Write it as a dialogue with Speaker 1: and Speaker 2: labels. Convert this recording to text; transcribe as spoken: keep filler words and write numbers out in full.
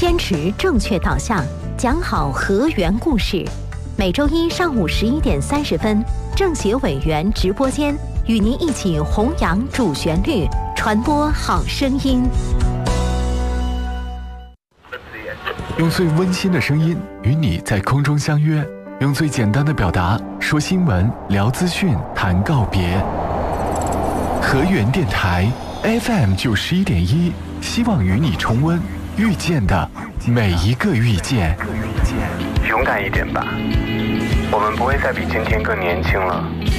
Speaker 1: 坚持正确导向，讲好河源故事。每周一上午十一点三十分，政协委员直播间与您一起弘扬主旋律，传播好声音。
Speaker 2: 用最温馨的声音与你在空中相约，用最简单的表达说新闻、聊资讯、谈告别。河源电台 F M 九十一点一，希望与你重温遇见的每一个遇见。
Speaker 3: 勇敢一点吧，我们不会再比今天更年轻了。